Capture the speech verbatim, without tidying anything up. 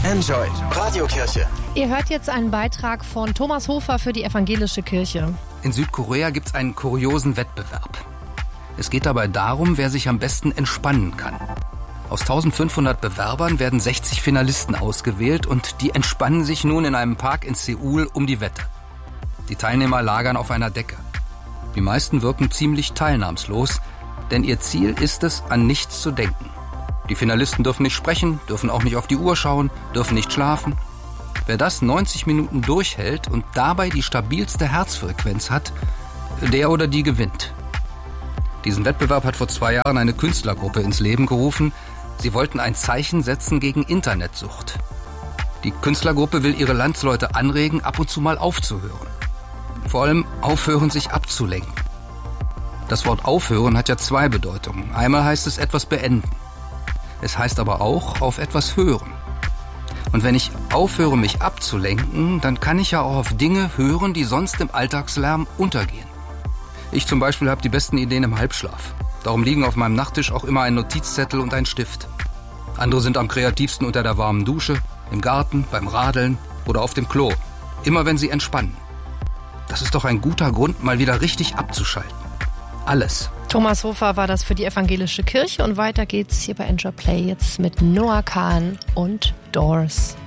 Enjoy Radiokirche. Ihr hört jetzt einen Beitrag von Thomas Hofer für die evangelische Kirche. In Südkorea gibt es einen kuriosen Wettbewerb. Es geht dabei darum, wer sich am besten entspannen kann. Aus eintausendfünfhundert Bewerbern werden sechzig Finalisten ausgewählt und die entspannen sich nun in einem Park in Seoul um die Wette. Die Teilnehmer lagern auf einer Decke. Die meisten wirken ziemlich teilnahmslos, denn ihr Ziel ist es, an nichts zu denken. Die Finalisten dürfen nicht sprechen, dürfen auch nicht auf die Uhr schauen, dürfen nicht schlafen. Wer das neunzig Minuten durchhält und dabei die stabilste Herzfrequenz hat, der oder die gewinnt. Diesen Wettbewerb hat vor zwei Jahren eine Künstlergruppe ins Leben gerufen. Sie wollten ein Zeichen setzen gegen Internetsucht. Die Künstlergruppe will ihre Landsleute anregen, ab und zu mal aufzuhören. Vor allem aufhören, sich abzulenken. Das Wort aufhören hat ja zwei Bedeutungen. Einmal heißt es etwas beenden. Es heißt aber auch auf etwas hören. Und wenn ich aufhöre, mich abzulenken, dann kann ich ja auch auf Dinge hören, die sonst im Alltagslärm untergehen. Ich zum Beispiel habe die besten Ideen im Halbschlaf. Darum liegen auf meinem Nachttisch auch immer ein Notizzettel und ein Stift. Andere sind am kreativsten unter der warmen Dusche, im Garten, beim Radeln oder auf dem Klo. Immer wenn sie entspannen. Das ist doch ein guter Grund, mal wieder richtig abzuschalten. Alles. Thomas Hofer war das für die evangelische Kirche und weiter geht's hier bei Enjoy Play jetzt mit Noah Kahn und Doors.